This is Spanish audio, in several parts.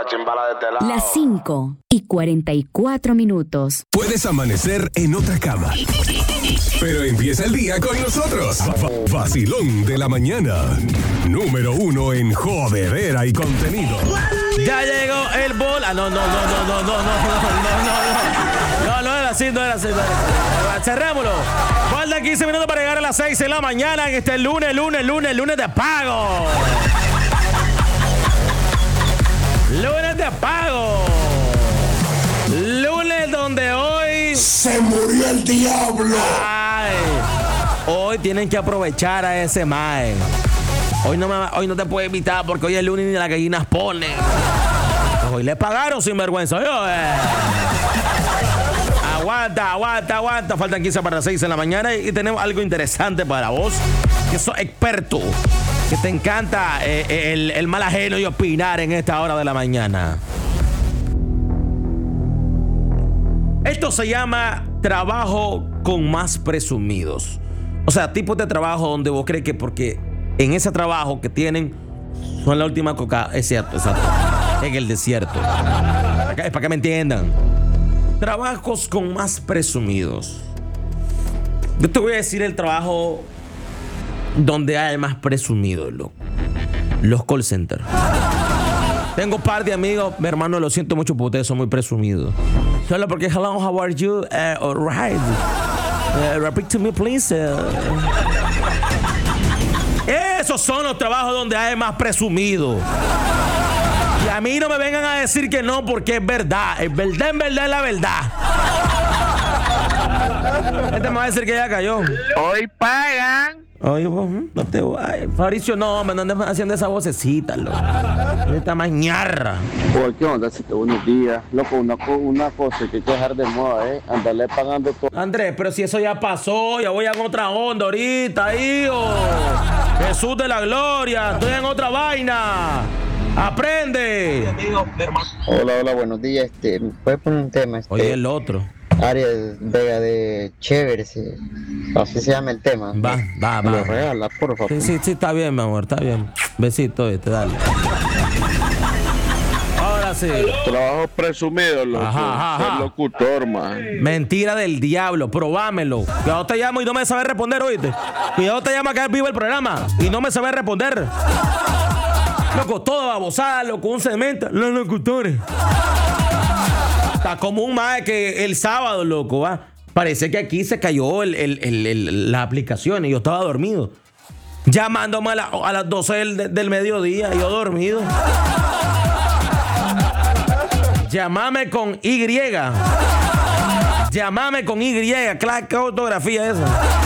la chimbala de este lado. Las 5:44. Puedes amanecer en otra cama, pero empieza el día con nosotros. Vacilón de la mañana. Número 1 en jodedera y contenido. Ya llegó el bol. No era así. Cerrémoslo. Faltan 15 minutos para llegar a las 6 de la mañana en este lunes de pago. Lunes de pago. Lunes donde hoy se murió el diablo. Ay, hoy tienen que aprovechar a ese mae. Hoy no te puedo invitar porque hoy es lunes y las gallinas ponen. Hoy le pagaron sin vergüenza. Aguanta. Faltan 15 para las 6 de la mañana y tenemos algo interesante para vos, que sos experto, que te encanta el mal ajeno y opinar en esta hora de la mañana. Esto se llama trabajo con más presumidos. O sea, tipos de trabajo donde vos crees que porque en ese trabajo que tienen son la última coca. Es cierto, exacto. En el desierto. Es para que me entiendan. Trabajos con más presumidos. Yo te voy a decir el trabajo donde hay más presumidos, loco. Los call centers. Tengo un par de amigos, mi hermano, lo siento mucho porque ustedes son muy presumidos. Solo porque, hello, how are you? All right. Repeat to me, please. Esos son los trabajos donde hay más presumidos. Y a mí no me vengan a decir que no, porque es verdad. Es verdad, es la verdad. Este me va a decir que ya cayó. Hoy pagan. Oye, no te voy. Fabricio, no, me andes haciendo esa vocecita, loco. Esta mañarra. Oye, ¿qué onda? Buenos días. Loco, una cosa que hay que dejar de moda, andarle pagando todo. Andrés, pero si eso ya pasó, ya voy en otra onda ahorita, hijo. Jesús de la gloria, estoy en otra vaina. ¡Aprende! Hola, buenos días. ¿Me puedes poner un tema? Oye, el otro. Ariel Vega de Chévere, así se llama el tema. Va. ¿Me lo regalas, por favor? Sí, está bien, mi amor, está bien. Besito, dale. Ahora sí. Trabajo presumido, loco. Ajá. Ser locutor, man. Mentira del diablo, probámelo. Cuidado te llamo y no me sabes responder, ¿oíste? Cuidado te llama a caer vivo el programa y no me sabes responder. Loco, todo babosada, loco, un segmento. Los locutores. Está como un mae que el sábado, loco, va. Parece que aquí se cayó la aplicación y yo estaba dormido. Llamándome a las 12 del mediodía, yo dormido. Llámame con Y. Claro, ¿qué ortografía es esa?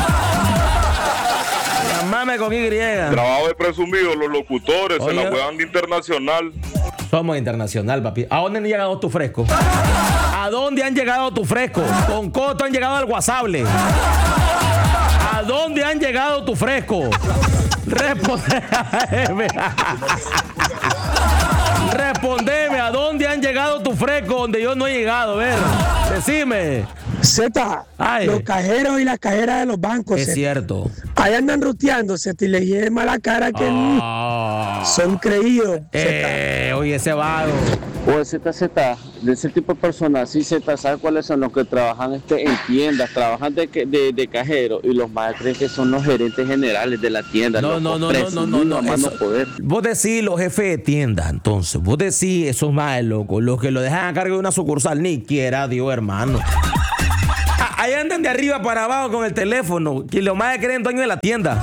Llámame con Y. Trabajo de presumido, los locutores. Oye, se la juegan de internacional. Somos internacional, papi. ¿A dónde han llegado tu fresco? ¿A dónde han llegado tu fresco? Con Coto han llegado al Guasable. ¿A dónde han llegado tu fresco? Respondeme, ¿a dónde han llegado tu fresco donde yo no he llegado? A ver, decime. Z, los cajeros y las cajeras de los bancos. Es cierto. Ahí andan ruteándose y le lleve mala cara que son creídos. Oye, ese vago. Oye, Z, de ese tipo de personas, sí, Z, ¿sabes cuáles son los que trabajan en tiendas? Trabajan de cajero y los más creen que son los gerentes generales de la tienda. No. Vos decís los jefes de tienda, entonces. Vos decís esos más locos, los que lo dejan a cargo de una sucursal, ni quiera Dios, hermano. Ahí andan de arriba para abajo con el teléfono, que los más creen dueños de la tienda.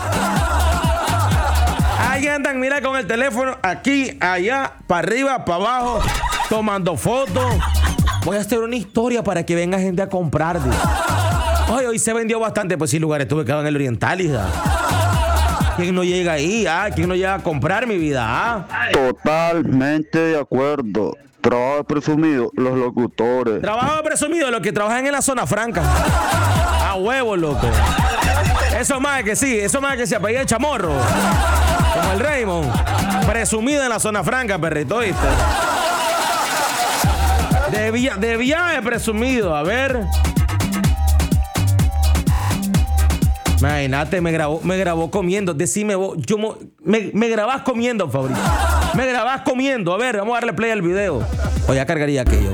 Ahí andan, mira, con el teléfono, aquí, allá, para arriba, para abajo, tomando fotos. Voy a hacer una historia para que venga gente a comprar. Hoy se vendió bastante, pues sí, lugares tuve que quedar en el Oriental, hija. ¿Quién no llega ahí? ¿Quién no llega a comprar mi vida? Totalmente de acuerdo. Trabajo de presumido, los locutores. Trabajo de presumido, los que trabajan en la zona franca. A huevo, loco. Eso más que sí, eso más que se apellida el Chamorro. Como el Raymond. Presumido en la zona franca, perrito, ¿viste? De viaje presumido, a ver. Imagínate, me grabó comiendo. Decime vos, me grabás comiendo, Fabricio. Me grabás comiendo. A ver, vamos a darle play al video. O ya cargaría aquello.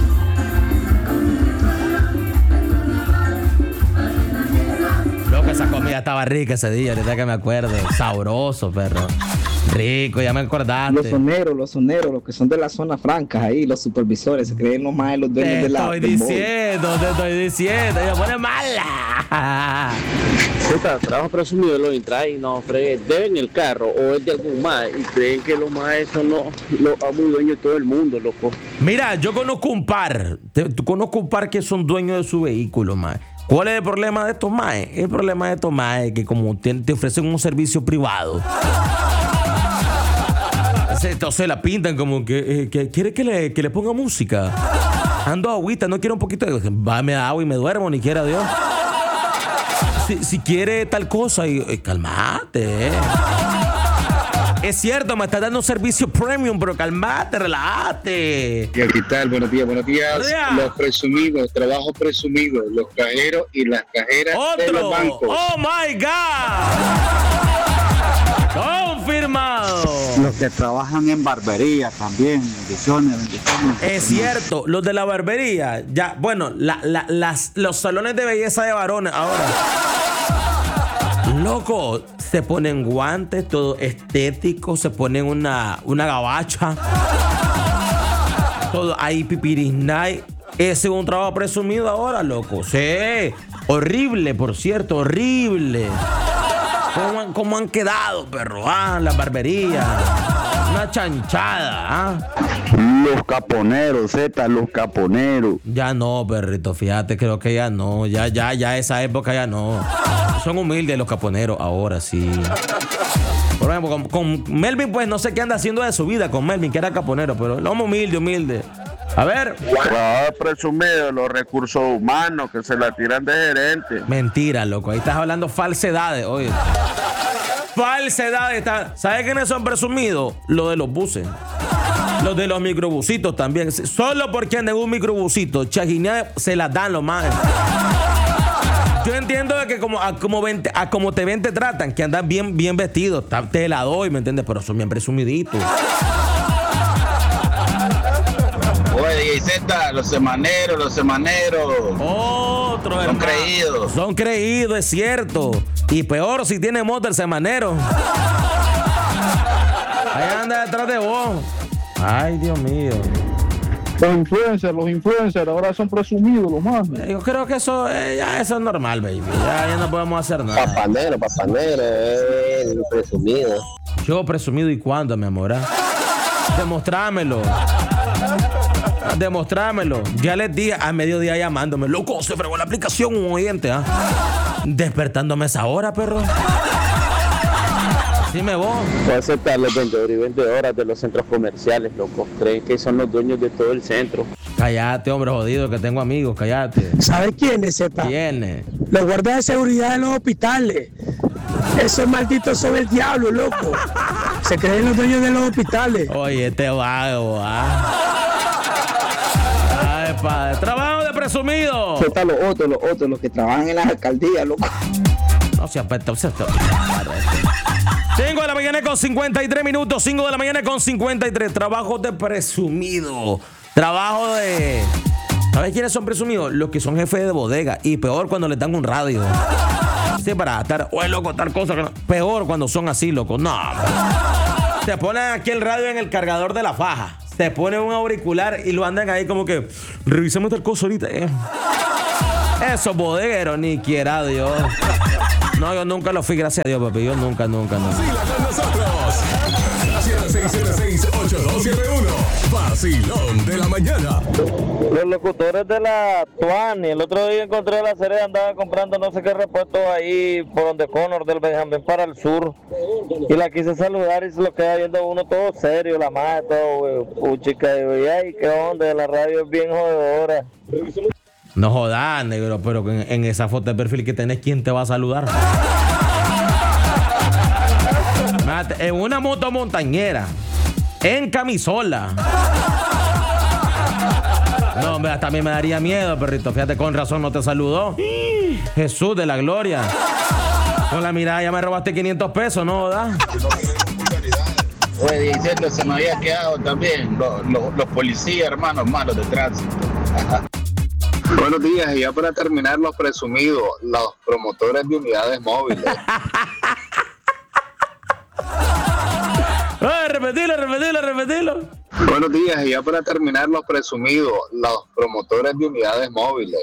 Loco, esa comida estaba rica ese día, ahorita que me acuerdo. Sabroso, perro. Rico, ya me acordaste. Los soneros, los que son de la zona franca ahí, los supervisores, se creen los más los dueños de la. Te estoy diciendo, ya pone mala. Trabajo presumido lo trae, no fregué, deben el carro o es de algún más y creen que los más son los amos dueños de todo el mundo, loco. Mira, yo conozco un par, conozco un par que son dueños de su vehículo, más. ¿Cuál es el problema de estos más? El problema de estos más es que como te ofrecen un servicio privado, entonces la pintan como que quiere que le ponga música. Ando agüita, no quiero un poquito de... me da agua y me duermo, ni quiera Dios. Si quiere tal cosa, calmate. Es cierto, me estás dando un servicio premium, pero calmate, relájate. ¿Qué tal? Buenos días. Los presumidos, trabajo presumido, los cajeros y las cajeras de los bancos. ¡Oh, my God! Confirmado. Los que trabajan en barbería también, bendiciones. Es cierto, los de la barbería, ya, bueno, los salones de belleza de varones ahora. Loco, se ponen guantes, todo estético, se ponen una gabacha. Todo ahí pipiris night. Ese es un trabajo presumido ahora, loco. Sí, horrible, por cierto, horrible. ¿Cómo han quedado, perro? La barbería. Una chanchada, Los caponeros, los caponeros. Ya no, perrito, fíjate, creo que ya no. Ya esa época ya no. Son humildes los caponeros, ahora sí. Por ejemplo, con Melvin, pues no sé qué anda haciendo de su vida con Melvin, que era caponero, pero el hombre humilde. A ver. Trabajo presumido, los recursos humanos que se la tiran de gerente. Mentira, loco. Ahí estás hablando falsedades, oye. Falsedades. ¿Sabes quiénes son presumidos? Los de los buses. Los de los microbusitos también. Solo porque andan en un microbusito, chaguinear, se las dan los más. Yo entiendo que como te ven, te tratan, que andan bien vestidos. Te la doy, ¿me entiendes? Pero son bien presumiditos. Oye, DJ, los semaneros. Otros, son creídos. Son creídos, es cierto. Y peor si tiene moto el semanero. Ahí anda detrás de vos. Ay, Dios mío. Los influencers ahora son presumidos los más. Yo creo que eso es normal, baby. Ya no podemos hacer nada. Papanero, presumido. Yo presumido, ¿y cuándo, mi amor? Demostrámelo. Ya les di a mediodía llamándome. Loco, se fregó la aplicación un oyente, despertándome a esa hora, perro. Dime vos. Puedo aceptar los vendedores y vendedoras de los centros comerciales, loco. Creen que son los dueños de todo el centro. Cállate, hombre jodido, que tengo amigos, cállate. ¿Sabes quiénes, Z? ¿Quiénes? Los guardas de seguridad de los hospitales. Esos malditos son el diablo, loco. Se creen los dueños de los hospitales. Oye, este vago, Ay, padre. Trabajo de presumido. Z, los otros, los que trabajan en las alcaldías, loco. No se apesta, 5 de la mañana con 53 minutos. 5 de la mañana con 53. Trabajo de presumido. Trabajo de... ¿Sabes quiénes son presumidos? Los que son jefes de bodega. Y peor cuando les dan un radio. Sí, para estar... Oye, loco, tal cosa que no. Peor cuando son así, loco. No. Te ponen aquí el radio en el cargador de la faja. Te ponen un auricular y lo andan ahí como que... Revisemos tal cosa ahorita, Esos bodegueros, ni quiera Dios. No, yo nunca lo fui, gracias a Dios, papi. Yo nunca. Vacila con nosotros. 76768271. Vacilón de la mañana. Los locutores de la Tuani, el otro día encontré a la Cereda, andaba comprando no sé qué repuestos ahí por donde Conor del Benjamín para el sur. Y la quise saludar y se lo queda viendo uno todo serio, la madre, todo, chica. Y ay, qué onda, la radio es bien jodedora. No jodas, negro, pero en esa foto de perfil que tenés, ¿quién te va a saludar? En una moto montañera, en camisola. No, hombre, hasta a mí me daría miedo, perrito. Fíjate, con razón no te saludó. Jesús de la gloria. Con la mirada ya me robaste 500 pesos, ¿no, da? Oye, diciendo, se me había quedado también los policías, hermanos, malos de tránsito. Buenos días, y ya para terminar, los presumidos, los promotores de unidades móviles. Repetilo. Buenos días, y ya para terminar, los presumidos, los promotores de unidades móviles.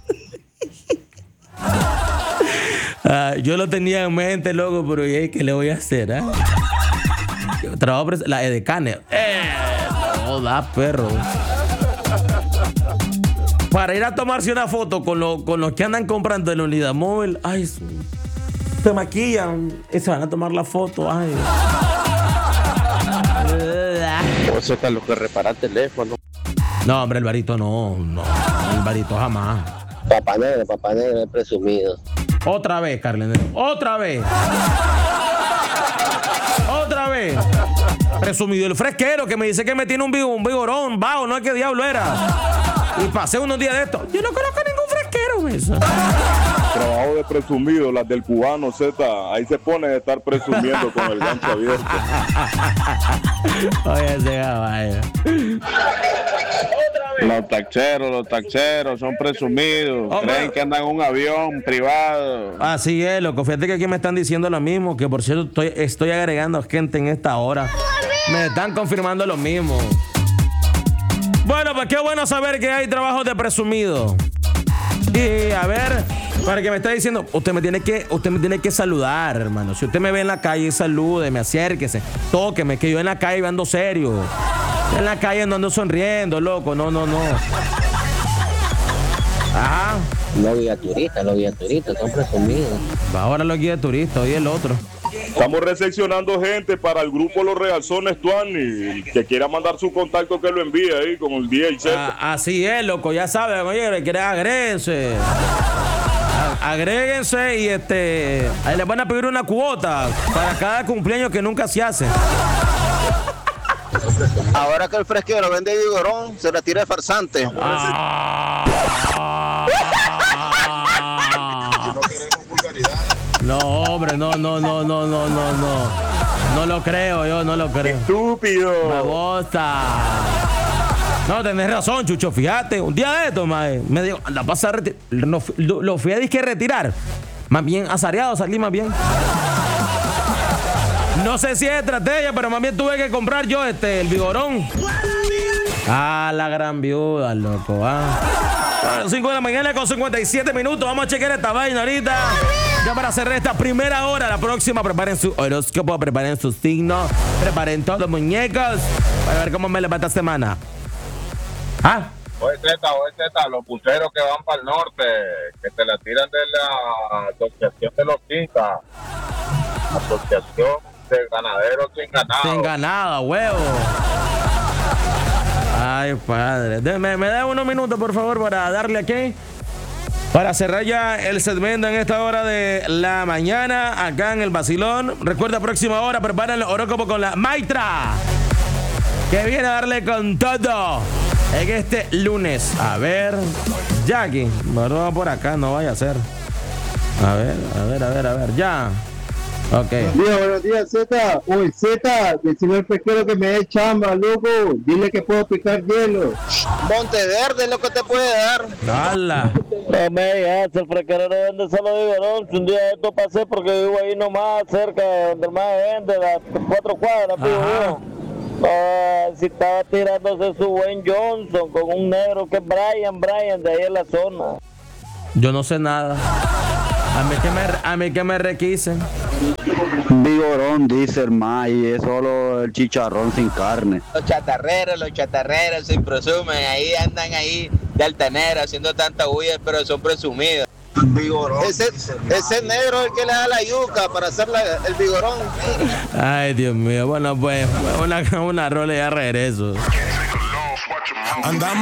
Yo lo tenía en mente, loco, pero ¿qué le voy a hacer? Trabajo la edecane. No da, perro. Para ir a tomarse una foto con los que andan comprando en la unidad móvil, ay, se maquillan y se van a tomar la foto, ay. Vos sos lo que repara teléfono. No, hombre, el varito no, el varito jamás. Papá negro, presumido. Otra vez, Carlenero, otra vez. Presumido el fresquero que me dice que me tiene un vigorón, vago, no es que diablo era. Y pasé unos días de esto. Yo no conozco ningún fresquero, eso. Trabajo de presumido, las del cubano Z. Ahí se pone a estar presumiendo con el gancho abierto. Oye, ese caballo. Los tacheros son presumidos. Hombre. Creen que andan en un avión privado. Así es, loco. Fíjate que aquí me están diciendo lo mismo. Que por cierto, estoy agregando gente en esta hora. Me están confirmando lo mismo. Bueno, pues qué bueno saber que hay trabajos de presumido. Y a ver, para que me está diciendo, usted me tiene que saludar, hermano. Si usted me ve en la calle, salúdeme, acérquese, tóqueme, que yo en la calle ando serio. En la calle no ando sonriendo, loco. No. Ajá. Los guías turistas son presumidos. Ahora los guías turistas, hoy el otro. Estamos recepcionando gente para el grupo Los Realzones Tuani. Que quiera mandar su contacto, que lo envíe ahí con el día y Z. Así es, loco, ya saben, oye, agréguense. Agréguense y ahí les van a pedir una cuota para cada cumpleaños que nunca se hace. Ahora que el fresquero vende vigorón, se retira de farsante. No, hombre, no. No lo creo, yo no lo creo. Estúpido. Babosa. No, tenés razón, Chucho, fíjate. Un día de esto, me dijo, anda, pasa a retirar. Lo fui a disque retirar. Más bien azareado, salí más bien. No sé si es estrategia, pero más bien tuve que comprar yo el vigorón. La gran viuda, loco, Bueno, 5 de la mañana con 57 minutos. Vamos a chequear esta vaina ahorita. Ya para cerrar esta primera hora. La próxima, preparen su horóscopo, preparen sus signos, preparen todos los muñecos para ver cómo me les va esta semana. Oye, Z, los puteros que van para el norte, que te la tiran de la Asociación de los Incas. Asociación de Ganaderos Sin Ganado. Sin ganado, huevo. Ay, padre. Me da unos minutos, por favor, para darle aquí. Para cerrar ya el segmento en esta hora de la mañana, acá en el Vacilón. Recuerda, próxima hora, preparen el horóscopo con la Maitra, que viene a darle con todo en este lunes. A ver, Jackie, no por acá, no vaya a ser. A ver, ya. Ok. Buenos días, Z. Uy, Z, decime al pesquero que me dé chamba, loco. Dile que puedo picar hielo. Monteverde es lo que te puede dar. ¡Hala! No me digas, el fresquero no vende solo vigorón. Si un día de esto pasé porque vivo ahí nomás, cerca de donde el más vende, las 4 cuadras, pido yo. Si estaba tirándose su buen Johnson con un negro que es Brian de ahí en la zona. Yo no sé nada. A mí que me requisen. Vigorón, dice el ma, y es solo el chicharrón sin carne. Los chatarreros se presumen, ahí andan ahí de altanera haciendo tanta bulla, pero son presumidos. Vigorón. Ese negro es el que le da la yuca para hacer el vigorón. Ay, Dios mío. Bueno, pues una rola y ya regreso. Andamos